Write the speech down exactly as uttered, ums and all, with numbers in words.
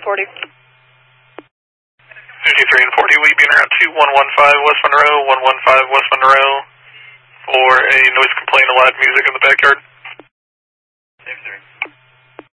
forty. fifty-three and forty, will you be in around two one one five West Monroe, one one five West Monroe for a noise complaint of loud music in the backyard?